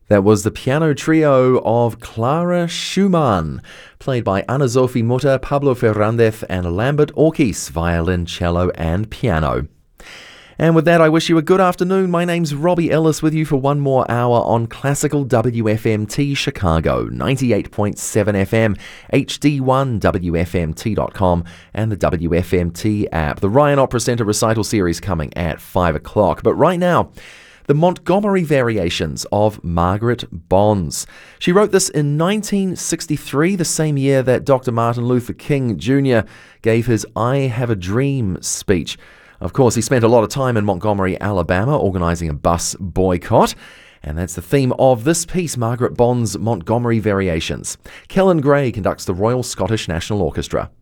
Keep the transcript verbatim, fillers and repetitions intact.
That was the piano trio of Clara Schumann, played by Ana-Sophie Mutter, Pablo Ferrandez and Lambert Orkis, violin, cello and piano. And with that, I wish you a good afternoon. My name's Robbie Ellis with you for one more hour on Classical W F M T Chicago, ninety-eight point seven F M, H D one, W F M T dot com and the W F M T app. The Ryan Opera Center recital series coming at five o'clock. But right now, the Montgomery Variations of Margaret Bonds. She wrote this in nineteen sixty-three, the same year that Doctor Martin Luther King Junior gave his I Have a Dream speech. Of course, he spent a lot of time in Montgomery, Alabama, organising a bus boycott. And that's the theme of this piece, Margaret Bonds' Montgomery Variations. Kellen Gray conducts the Royal Scottish National Orchestra.